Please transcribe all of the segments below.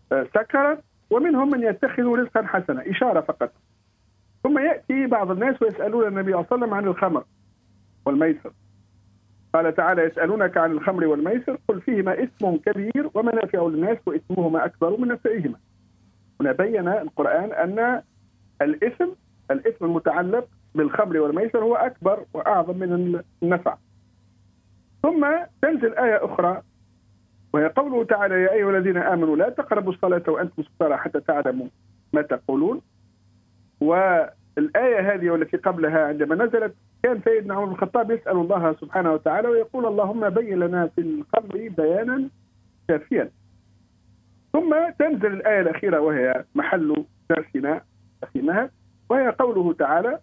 سكرا، ومنهم من يتخذ رزقا حسنا، إشارة فقط. ثم يأتي بعض الناس ويسألون النبي صلى الله عليه وسلم عن الخمر والميسر. قال تعالى: يسألونك عن الخمر والميسر قل فيهما إثم كبير ومنافع للناس وإثمهما أكبر من نفعهما. هنا بين القرآن أن الإثم المتعلق بالخمر والميسر هو أكبر وأعظم من النفع. ثم تنزل آية أخرى وهي قوله تعالى: يا أيها الذين آمنوا لا تقربوا الصلاة وأنتم سكارى حتى تعلموا ما تقولون. والآية هذه والتي قبلها عندما نزلت كان سيدنا عمر بن الخطاب يسأل الله سبحانه وتعالى ويقول: اللهم بين لنا في الخمر بيانا شافيا. ثم تنزل الآية الأخيرة وهي محل درسنا أخي مهد، وهي قوله تعالى: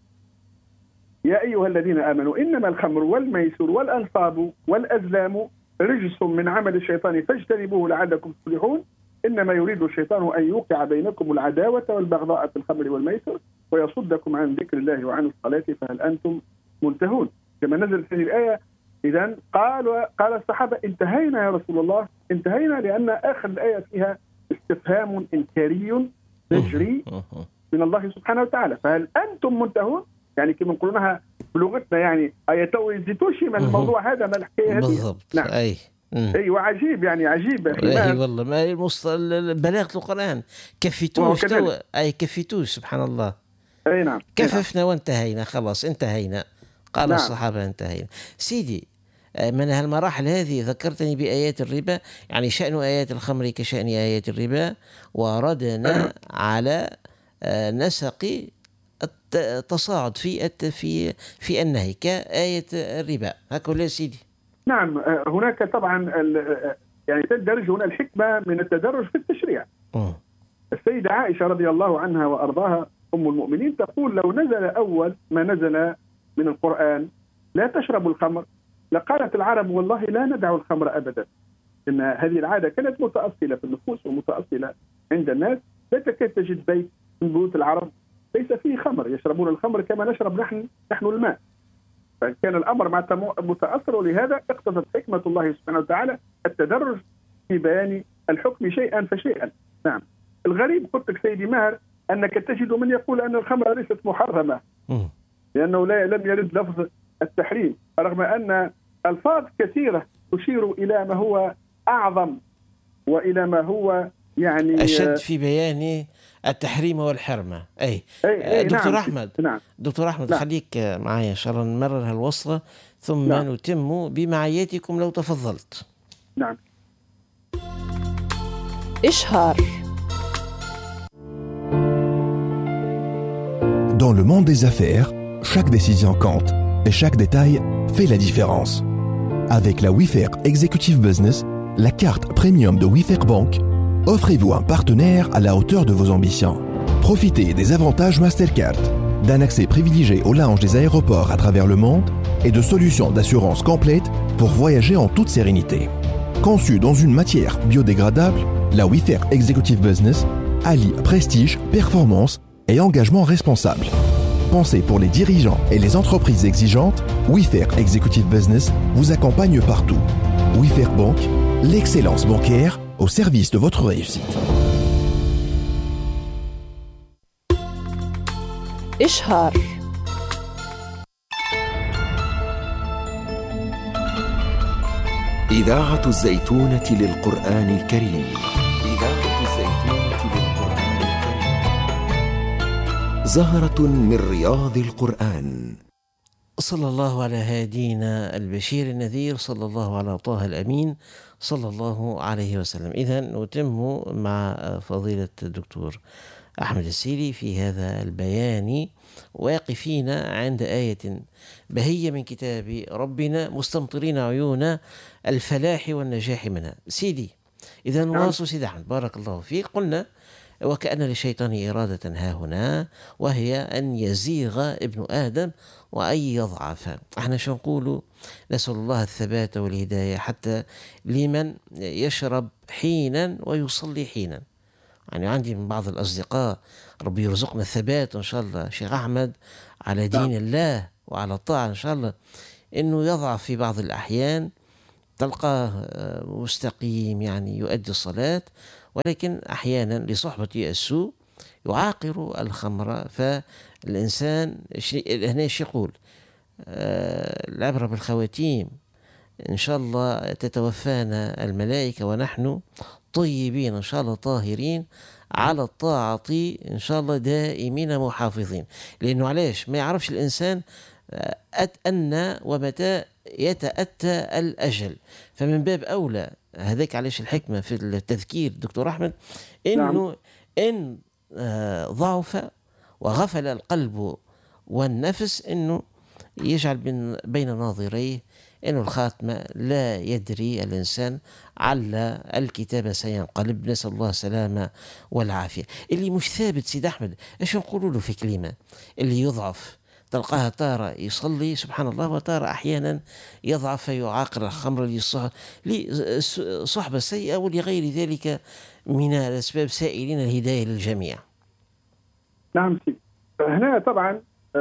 يا أيها الذين آمنوا إنما الخمر والميسر والأنصاب والأزلام رجس من عمل الشيطان فاجتنبوه لعلكم تفلحون إنما يريد الشيطان أن يوقع بينكم العداوة والبغضاء في الخمر والميسر ويصدكم عن ذكر الله وعن الصلاة فهل أنتم منتهون. كما نزلت هذه الآية إذن قال الصحابة: انتهينا يا رسول الله، انتهينا، لأن آخر الآية فيها استفهام إنكاري تجري من الله سبحانه وتعالى، فهل أنتم منتهون؟ يعني كما نقولونها بلغتنا، يعني أيتو يزيتوشي من الموضوع هذا، ما الحكاية هذه بالضبط. نعم. أي وعجيب، يعني عجيب أي والله، ما بلاغة القرآن كفيتوش أي كفيتوش سبحان الله. أي نعم، كففنا وانتهينا، خلاص انتهينا. قال نعم. الصحابة انتهينا. سيدي، من هالمراحل هذه ذكرتني بآيات الربا، يعني شأن آيات الخمر كشأن آيات الربا، وردنا على نسق التصاعد في النهي كآية الربا. هكذا سيدي. نعم، هناك طبعا يعني تندرج هنا الحكمة من التدرج في التشريع. السيدة عائشة رضي الله عنها وأرضاها أم المؤمنين تقول: لو نزل أول ما نزل من القرآن لا تشربوا الخمر لقالت العرب والله لا ندع الخمر أبدا. إن هذه العادة كانت متأصلة في النفوس ومتأصلة عند الناس، لا تكاد تجد بيت من بيوت العرب ليس فيه خمر، يشربون الخمر كما نشرب نحن الماء. فكان الأمر مع متأثر، ولهذا اقتضت حكمة الله سبحانه وتعالى التدرج في بيان الحكم شيئا فشيئا. نعم. الغريب قلت لك سيدي ماهر أنك تجد من يقول أن الخمر ليست محرمة لأنه لم يرد لفظ التحريم، رغم أن ألفاظ كثيرة تشير إلى ما هو أعظم وإلى ما هو يعني أشد في بيان التحريم والحرمة. أي دكتور نعم. أحمد نعم. دكتور أحمد نعم. خليك معي إن شاء الله نمرر هالوصلة ثم نعم. نتم بمعياتكم لو تفضلت. نعم. إشهار. Dans le monde des affaires, chaque décision compte et chaque détail fait la différence. Avec la Wayfair Executive Business, la carte premium de Wayfair Bank, offrez-vous un partenaire à la hauteur de vos ambitions. Profitez des avantages Mastercard, d'un accès privilégié au lounge des aéroports à travers le monde et de solutions d'assurance complètes pour voyager en toute sérénité. Conçue dans une matière biodégradable, la Wayfair Executive Business allie prestige, performance et engagement responsable. Pensez pour les dirigeants et les entreprises exigeantes, Wayfair Executive Business vous accompagne partout. Wayfair Bank, l'excellence bancaire au service de votre réussite. إشهار. إذاعة الزيتونة للقرآن الكريم. إذاعة الزيتونة للقرآن الكريم. زهرة من رياض القرآن. صلى الله على هادينا البشير النذير، صلى الله على طه الأمين، صلى الله عليه وسلم. إذن نتم مع فضيلة الدكتور أحمد السيلي في هذا البيان، واقفين عند آية بهية من كتاب ربنا مستمطرين عيون الفلاح والنجاح منها. سيدي، إذن نواصل سيدي أحمد بارك الله فيك. قلنا وكأن للشيطان إرادة ها هنا، وهي أن يزيغ ابن آدم وأن يضعف. احنا شو نقولوا؟ نسأل الله الثبات والهداية حتى لمن يشرب حينا ويصلي حينا. يعني عندي من بعض الأصدقاء ربي يرزقنا الثبات إن شاء الله شيخ أحمد على دين الله وعلى الطاعة إن شاء الله، إنه يضعف في بعض الأحيان، تلقاه مستقيم يعني يؤدي الصلاة، ولكن أحيانا لصحبة السوء يعاقر الخمر. فالإنسان هنا يقول العبرة بالخواتيم، إن شاء الله تتوفانا الملائكة ونحن طيبين إن شاء الله طاهرين على الطاعة إن شاء الله دائمين محافظين. لأنه علاش ما يعرفش الإنسان أن ومتى يتأتى الأجل، فمن باب أولى هذاك علاش الحكمة في التذكير دكتور أحمد إنه إن ضعف وغفل القلب والنفس إنه يجعل بين ناظريه إنه الخاتمة لا يدري الإنسان على الكتاب سينقلب. نسأل الله السلامة والعافية. اللي مش ثابت سيد أحمد إيش نقولوا له في كلمة؟ اللي يضعف تلقاها تارة يصلي سبحان الله، وتارة أحيانا يضعف فيعاقر الخمر لصحبة سيئة ولغير ذلك من الأسباب، سائلين الهداية للجميع. نعم سيدي. هنا طبعا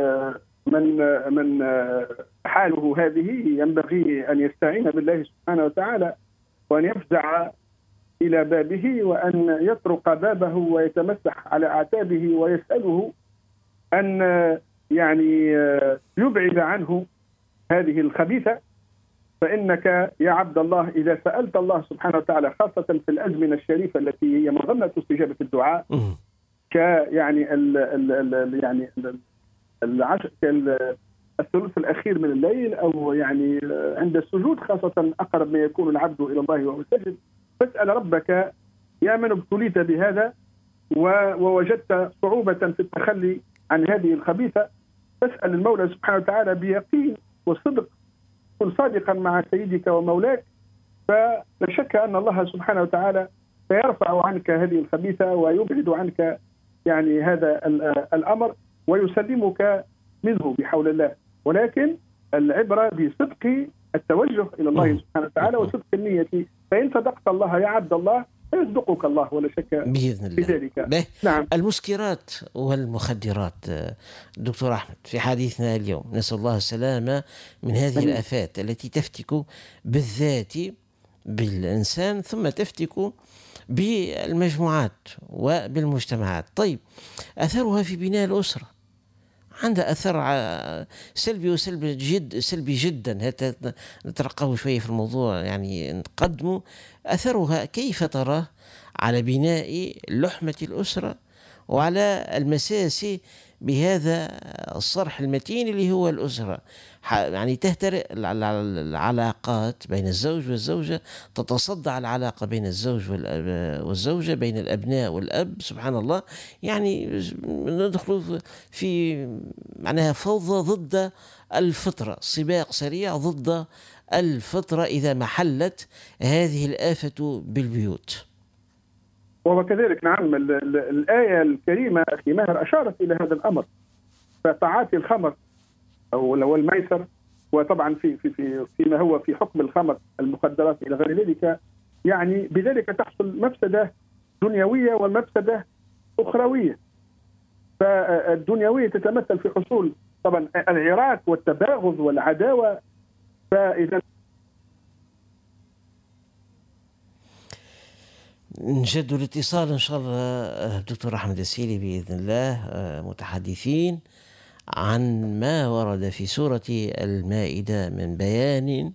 من حاله هذه ينبغي أن يستعين بالله سبحانه وتعالى وأن يفزع إلى بابه وأن يطرق بابه ويتمسح على أعتابه ويسأله أن يعني يبعد عنه هذه الخبيثة. فإنك يا عبد الله إذا سألت الله سبحانه وتعالى خاصة في الأزمنة الشريفة التي هي مظنة استجابة الدعاء يعني الثلث الأخير من الليل أو يعني عند السجود خاصة أقرب ما يكون العبد إلى الله وهو ساجد، فاسأل ربك يا من ابتليت بهذا ووجدت صعوبة في التخلي عن هذه الخبيثة، فاسأل المولى سبحانه وتعالى بيقين وصدق، كن صادقا مع سيدك ومولاك، فلا شك أن الله سبحانه وتعالى سيرفع عنك هذه الخبيثة ويبعد عنك يعني هذا الأمر ويسلمك منه بحول الله. ولكن العبرة بصدق التوجه إلى الله سبحانه وتعالى وصدق النية، فإن صدقت الله يا عبد الله فيصدقك الله ولا شك بإذن الله بذلك. نعم. المسكرات والمخدرات دكتور أحمد في حديثنا اليوم، نسأل الله السلامة من هذه الآفات التي تفتك بالذات بالإنسان ثم تفتك بالمجموعات وبالمجتمعات. طيب أثرها في بناء الأسرة عندها أثر سلبي سلبي جدا. نترقه شوية في الموضوع يعني نقدمه. أثرها كيف تراه على بناء لحمة الأسرة وعلى المساس بهذا الصرح المتين اللي هو الأسرة؟ يعني تهترئ العلاقات بين الزوج والزوجة، تتصدع العلاقة بين الزوج والزوجة، بين الأبناء والأب، سبحان الله. يعني ندخل في معناها فوضى ضد الفطرة، سباق سريع ضد الفطرة إذا ما حلت هذه الآفة بالبيوت. وكذلك نعم الآية الكريمة أخي ماهر أشارت إلى هذا الأمر، فتعاطي الخمر أو الميسر، وطبعا فيما هو في حكم الخمر المخدرات إلى غير ذلك، يعني بذلك تحصل مفسدة دنيوية ومفسدة أخروية. فالدنيوية تتمثل في حصول طبعا العراك والتباغض والعداوة. فإذا نجد الاتصال إن شاء الله دكتور أحمد السيلي بإذن الله، متحدثين عن ما ورد في سورة المائدة من بيان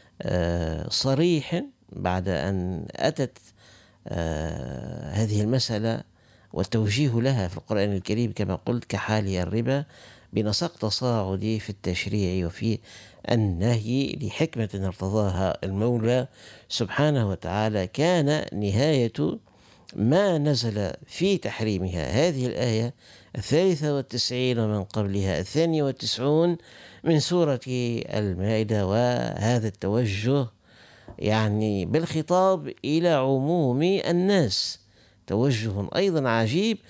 صريح بعد أن أتت هذه المسألة والتوجيه لها في القرآن الكريم كما قلت كحال الربا، بنسق تصاعدي في التشريع وفي النهي لحكمة ارتضاها المولى سبحانه وتعالى. كان نهاية ما نزل في تحريمها هذه الآية 93 ومن قبلها 92 من سورة المائدة، وهذا التوجه يعني بالخطاب إلى عموم الناس، توجه أيضا عجيب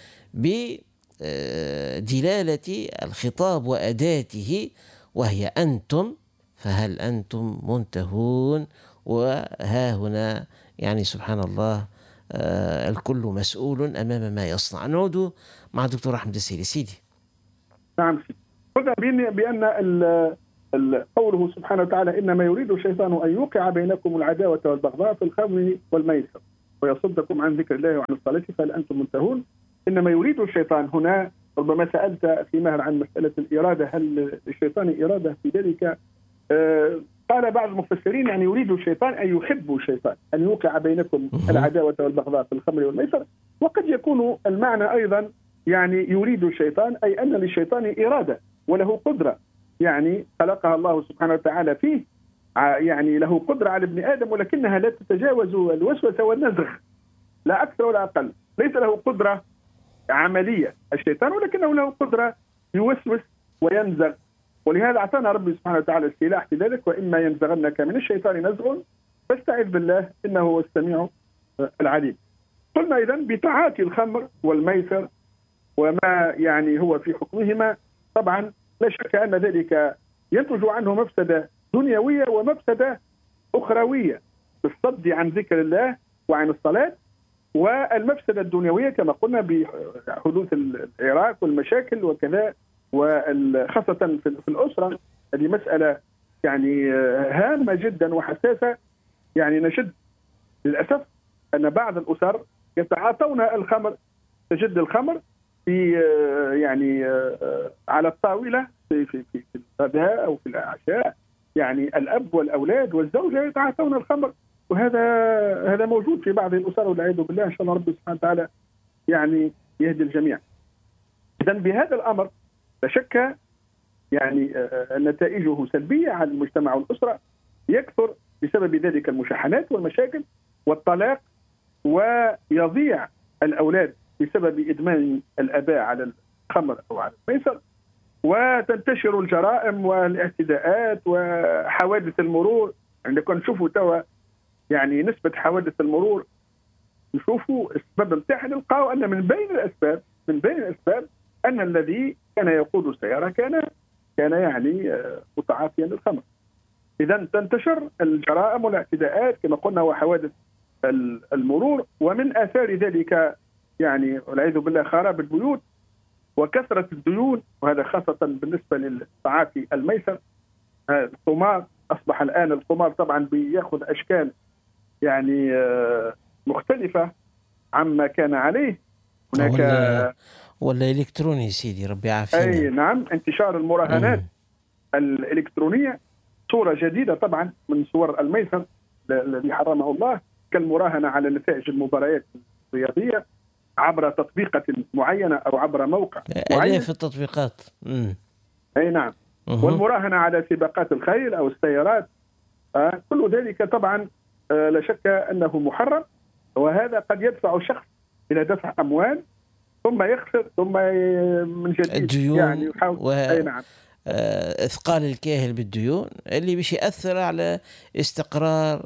بدلالة الخطاب وأداته وهي أنتم، فهل أنتم منتهون؟ وها هنا يعني سبحان الله الكل مسؤول أمام ما يصنع. نعود مع الدكتور أحمد السيلي. سيدي. نعم، قلنا بأن قوله سبحانه وتعالى إنما يريد الشيطان أن يوقع بينكم العداوة والبغضاء في الخمر والميسر. ويصدكم عن ذكر الله وعن الصلاة فهل أنتم منتهون. إنما يريد الشيطان هنا، ربما سألت في مهر عن مسألة الإرادة، هل الشيطان إرادة في ذلك؟ قال بعض المفسرين يعني يريد الشيطان أن يحب الشيطان أن يوقع بينكم العداوة والبغضاء في الخمر والميسر. وقد يكون المعنى أيضا يعني يريد الشيطان أي أن للشيطان إرادة وله قدرة، يعني خلقها الله سبحانه وتعالى فيه، يعني له قدرة على ابن آدم، ولكنها لا تتجاوز الوسوسة والنزغ، لا أكثر ولا أقل. ليس له قدرة عملية الشيطان، ولكنه له قدرة يوسوس وينزغ. ولهذا أعطانا ربي سبحانه وتعالى السلاح في ذلك: وإما ينزغنك من الشيطان نزغ فاستعذ بالله إنه هو السميع العليم. قلنا إذن بتعاطي الخمر والميسر وما يعني هو في حكمهما، طبعا لا شك أن ذلك ينتج عنه مفسدة دنيوية ومفسدة أخروية في الصد عن ذكر الله وعن الصلاة. والمفسدة الدنيوية كما قلنا بحدوث العراك والمشاكل وكذا، وخاصة في الأسرة. هذه مسألة يعني هامة جدا وحساسة. يعني نشد للأسف أن بعض الأسر يتعاطون الخمر، تجد الخمر في يعني على الطاولة في الغداء أو في العشاء، يعني الأب والأولاد والزوجة يتعاطون الخمر، وهذا موجود في بعض الأسر والعياذ بالله. إن شاء الله ربي سبحانه وتعالى يعني يهدي الجميع. إذن بهذا الأمر لا شك يعني نتائجه سلبية على المجتمع والأسرة، يكثر بسبب ذلك المشاحنات والمشاكل والطلاق، ويضيع الأولاد بسبب إدمان الآباء على الخمر أو على الميسر، وتنتشر الجرائم والاعتداءات وحوادث المرور. عندما نشوفوا توا يعني نسبة حوادث المرور، نشوفوا السبب نتاعها نلقاو أن من بين الأسباب أن الذي كان يقود السيارة كان يعني متعاطيا للخمر. إذا تنتشر الجرائم والاعتداءات كما قلنا وحوادث المرور، ومن آثار ذلك يعني والعياذ بالله خراب البيوت وكثرة الديون، وهذا خاصة بالنسبة للتعاطي الميسر. القمار أصبح الآن القمار طبعا بيأخذ أشكال يعني مختلفة عما كان عليه. هناك ولا إلكتروني سيدي ربي يعافينا. أي نعم، انتشار المراهنات الإلكترونية صورة جديدة طبعا من صور الميسر الذي حرمه الله، كالمراهنة على نتائج المباريات الرياضية عبر تطبيقة معينة أو عبر موقع معين. آلاف التطبيقات. أي نعم. والمراهنة على سباقات الخيل أو السيارات، كل ذلك طبعا لا شك أنه محرم، وهذا قد يدفع الشخص إلى دفع أموال ثم يخسر ثم من جديد الديون يعني يحاول. أي نعم. إثقال الكاهل بالديون اللي باش يأثر على استقرار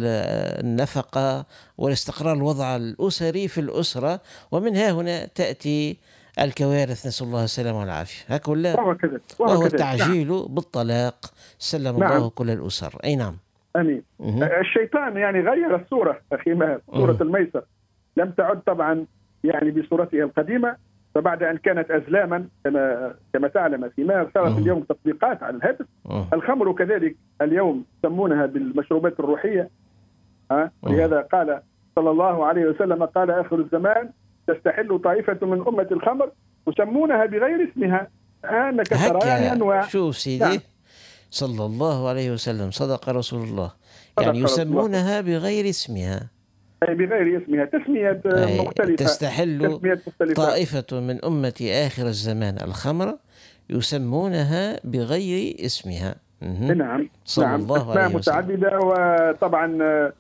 النفقة والاستقرار الوضع الأسري في الأسرة، ومن هنا تأتي الكوارث، نسأل الله السلامة والعافية. هكذا ولا؟ وهو التعجيل بالطلاق. سلم الله كل الأسر. أي نعم. أمين. الشيطان يعني غير الصورة أخي ماهر، صورة الميسر لم تعد طبعا يعني بصورتها القديمة، فبعد أن كانت أزلاما كما تعلم في ماهر صارت اليوم تطبيقات على الهاتف. الخمر كذلك اليوم يسمونها بالمشروبات الروحية. ولهذا قال صلى الله عليه وسلم قال آخر الزمان تستحل طائفة من أمة الخمر يسمونها بغير اسمها. أنك ترى يعني أنواع. شوف سيدي. نعم. صلى الله عليه وسلم، صدق رسول الله. يعني يسمونها بغير اسمها، أي بغير اسمها، تسمية مختلفة. تستحل طائفة من أمة آخر الزمان الخمر يسمونها بغير اسمها. نعم. صلى الله عليه وسلم. متعددة وطبعا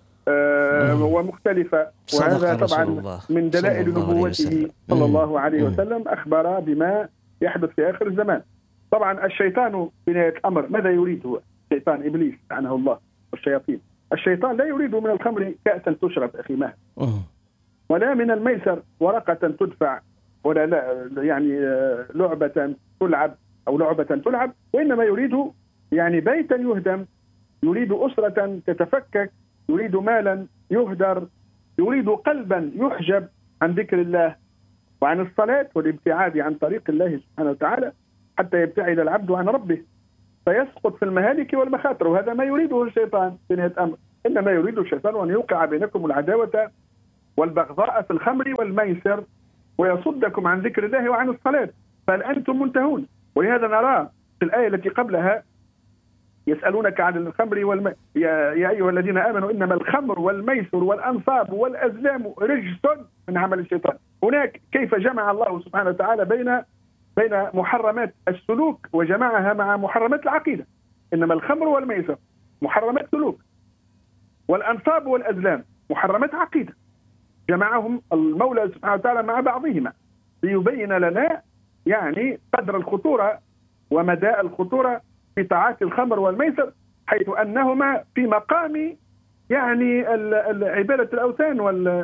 ومختلفة، وهذا طبعا من دلائل نبوته صلى الله عليه وسلم. أخبر بما يحدث في آخر الزمان. طبعا الشيطان في نهاية الأمر ماذا يريد؟ هو شيطان إبليس لعنه الله والشياطين. الشيطان لا يريد من الخمر كأسا تشرب أخي ماهر، ولا من الميسر ورقة تدفع، ولا لا يعني لعبة تلعب أو لعبة تلعب، وإنما يريد يعني بيتا يهدم، يريد أسرة تتفكك، يريد مالا يهدر، يريد قلبا يحجب عن ذكر الله وعن الصلاة والابتعاد عن طريق الله سبحانه وتعالى، حتى يبتعد العبد عن ربه فيسقط في المهالك والمخاطر. وهذا ما يريده الشيطان في نهاية الأمر. إنما يريد الشيطان أن يوقع بينكم العداوة والبغضاء في الخمر والميسر ويصدكم عن ذكر الله وعن الصلاة فهل أنتم منتهون. ولهذا نرى في الآية التي قبلها يسألونك عن الخمر يا أيها الذين آمنوا إنما الخمر والميسر والأنصاب والأزلام رجس من عمل الشيطان. هناك كيف جمع الله سبحانه وتعالى بين محرمات السلوك وجمعها مع محرمات العقيدة. إنما الخمر والميسر محرمات سلوك، والأنصاب والأزلام محرمات عقيدة، جمعهم المولى سبحانه وتعالى مع بعضهما ليبين لنا يعني قدر الخطورة ومدى الخطورة في تعاطي الخمر والميسر، حيث أنهما في مقام يعني عبادة الأوثان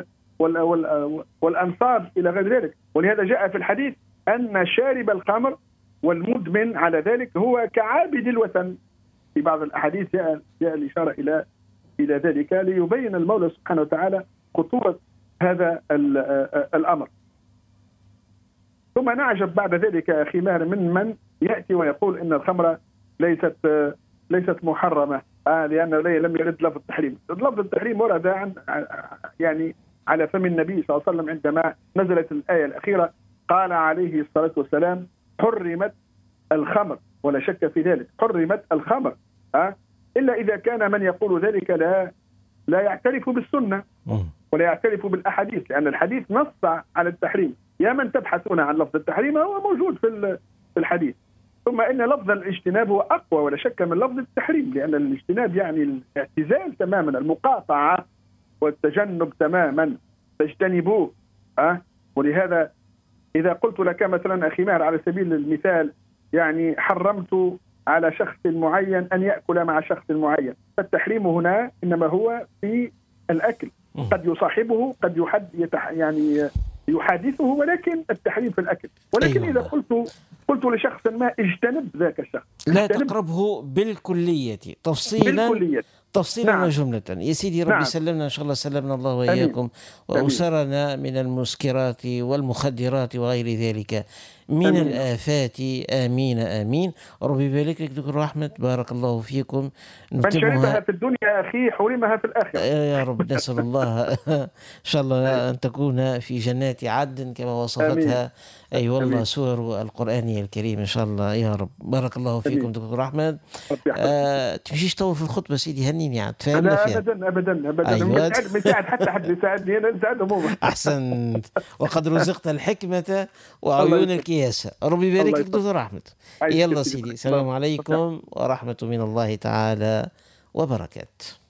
والأنصاب إلى غير ذلك. ولهذا جاء في الحديث أن شارب الخمر والمدمن على ذلك هو كعابد الوثن. في بعض الأحاديث جاء الإشارة إلى ذلك ليبين المولى سبحانه وتعالى خطورة هذا الأمر. ثم نعجب بعد ذلك أخي ماهر من يأتي ويقول إن الخمر ليست محرمة لأن لم يرد لفظ التحريم. لفظ التحريم ورد يعني على فم النبي صلى الله عليه وسلم عندما نزلت الآية الأخيرة قال عليه الصلاة والسلام حرمت الخمر، ولا شك في ذلك، حرمت الخمر إلا إذا كان من يقول ذلك لا يعترف بالسنة ولا يعترف بالأحاديث، لأن الحديث نص على التحريم. يا من تبحثون عن لفظ التحريم هو موجود في الحديث. ثم إن لفظ الاجتناب هو أقوى ولا شك من لفظ التحريم، لأن الاجتناب يعني الاعتزال تماما، المقاطعة والتجنب تماما، تجتنبوه. ولهذا إذا قلت لك مثلا أخي ماهر على سبيل المثال يعني حرمت على شخص معين أن يأكل مع شخص معين، فالتحريم هنا إنما هو في الأكل، قد يصاحبه قد يعني يحادثه، ولكن التحريم في الأكل. ولكن إذا قلت لشخص ما اجتنب ذاك الشخص، لا تقربه بالكلية تفصيلا نعم. وجملة. يا سيدي ربي سلمنا إن شاء الله، سلمنا الله وإياكم وأسرنا من المسكرات والمخدرات وغير ذلك من الآفات. آمين آمين. ربي يبارك لك دكتور أحمد، بارك الله فيكم. من شربها في الدنيا أخي حرمها في الآخرة يا رب. نسأل الله إن شاء الله أن تكون في جنات عدن كما وصفتها أي والله سور القرآنية الكريم إن شاء الله يا رب. بارك الله فيكم دكتور أحمد. تمشيش طول في الخطبة سيدي، هنيني عاد تفهمنا فيها. أبدا أيوة. مساعد حتى حد يساعدني أنا نساعدهم. أحسنت، وقد رزقت الحكمة وعيون الكياسة. ربي يبارك لك دكتور أحمد. يلا سيدي، السلام عليكم ورحمة من الله تعالى وبركاته.